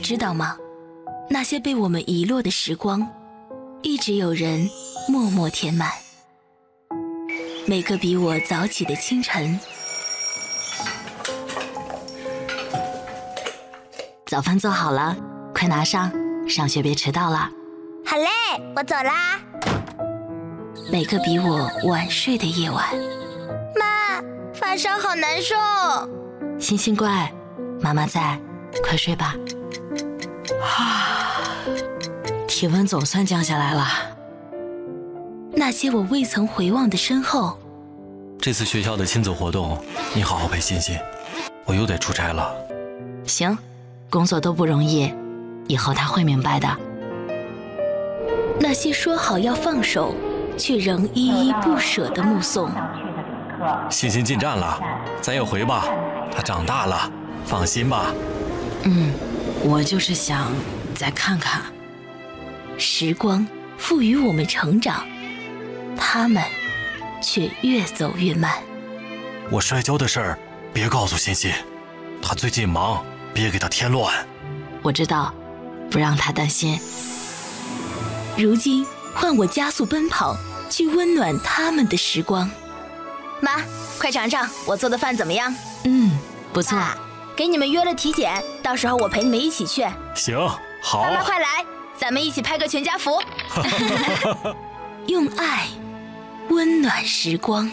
知道吗？那些被我们遗落的时光，一直有人默默填满。每个比我早起的清晨， 早饭做好了，快拿上，上学别迟到了。 好嘞，我走啦。 每个比我晚睡的夜晚。 妈，发烧好难受。 星星乖，妈妈在，快睡吧。体温总算降下来了。 那些我未曾回望的身后。 这次学校的亲子活动，你好好陪欣欣，我又得出差了。 行，工作都不容易，以后他会明白的。 那些说好要放手，却仍依依不舍的目送。 欣欣进站了，咱也回吧，她长大了，放心吧。 我就是想再看看。 时光赋予我们成长，他们却越走越慢。 我摔跤的事儿别告诉欣欣，她最近忙，别给她添乱。 我知道，不让她担心。 如今换我加速奔跑，去温暖他们的时光。 妈，快尝尝我做的饭怎么样？ 不错。 给你们约了体检，到时候我陪你们一起去。 行，好。 妈妈快来，咱们一起拍个全家福。 用爱温暖时光。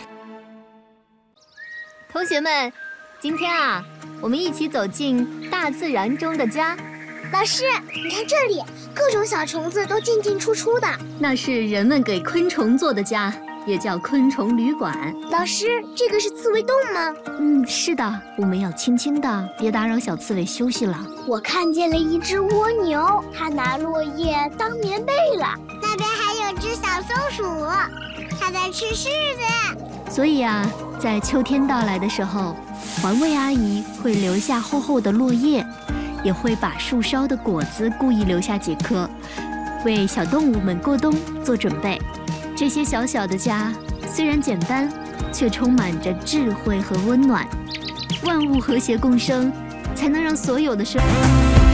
同学们，今天啊，我们一起走进大自然中的家。 老师，你看这里，各种小虫子都进进出出的。 那是人们给昆虫做的家，也叫昆虫旅馆。 老师，这个是刺猬洞吗？ 是的，我们要轻轻的，别打扰小刺猬休息了。 我看见了一只蜗牛，它拿落叶当棉被了。那边还有只小松鼠，它在吃柿子。 所以啊，在秋天到来的时候，环卫阿姨会留下厚厚的落叶，也会把树梢的果子故意留下几颗，为小动物们过冬做准备。这些小小的家虽然简单，却充满着智慧和温暖。万物和谐共生，才能让所有的生